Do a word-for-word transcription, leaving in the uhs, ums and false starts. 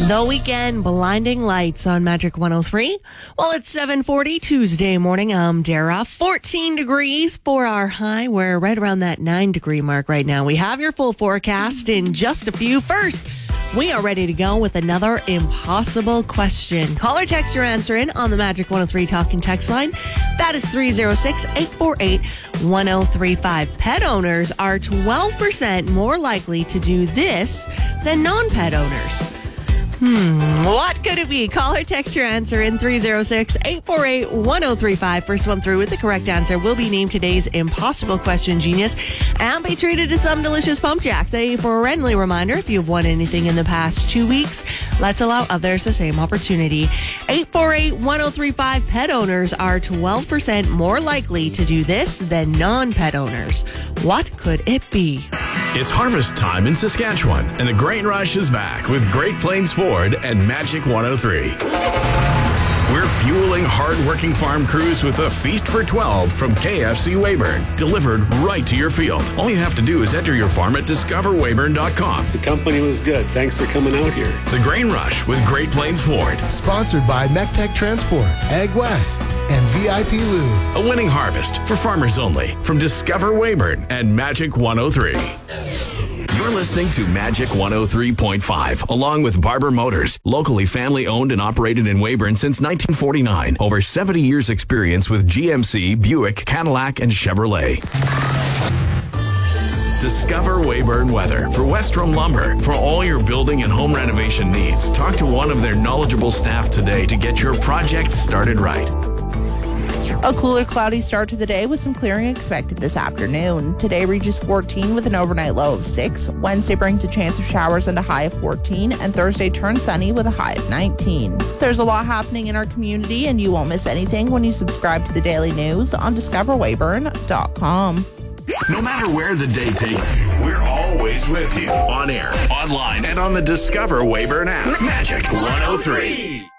The Weekend, Blinding Lights on Magic one oh three. Well, it's seven forty Tuesday morning. I'm Dara. fourteen degrees for our high. We're right around that nine degree mark right now. We have your full forecast in just a few. First, we are ready to go with another impossible question. Call or text your answer in on the Magic one oh three talking text line. That is three oh six, eight four eight, one oh three five. Pet owners are twelve percent more likely to do this than non-pet owners. Hmm, what could it be? Call or text your answer in three oh six, eight four eight, one oh three five. First one through with the correct answer will be named today's Impossible Question Genius and be treated to some delicious pump jacks. A friendly reminder, if you've won anything in the past two weeks, let's allow others the same opportunity. eight four eight, one oh three five. Pet owners are twelve percent more likely to do this than non-pet owners. What could it be? It's harvest time in Saskatchewan, and the grain rush is back with Great Plains Ford and Magic one oh three. We're fueling hard-working farm crews with a Feast for twelve from K F C Weyburn, delivered right to your field. All you have to do is enter your farm at discover weyburn dot com. The company was good. Thanks for coming out here. The Grain Rush with Great Plains Ford. Sponsored by MECTEC Transport, Ag West, and V I P Lube. A winning harvest for farmers only from Discover Weyburn and Magic one oh three. You're listening to Magic one oh three point five, along with Barber Motors, locally family-owned and operated in Weyburn since nineteen forty-nine. Over seventy years experience with G M C, Buick, Cadillac, and Chevrolet. Discover Weyburn Weather for Westrom Lumber. For all your building and home renovation needs, talk to one of their knowledgeable staff today to get your project started right. A cooler, cloudy start to the day with some clearing expected this afternoon. Today reaches fourteen with an overnight low of six. Wednesday brings a chance of showers and a high of fourteen. And Thursday turns sunny with a high of nineteen. There's a lot happening in our community, and you won't miss anything when you subscribe to the daily news on discover weyburn dot com. No matter where the day takes you, we're always with you. On air, online, and on the Discover Weyburn app. Magic one oh three.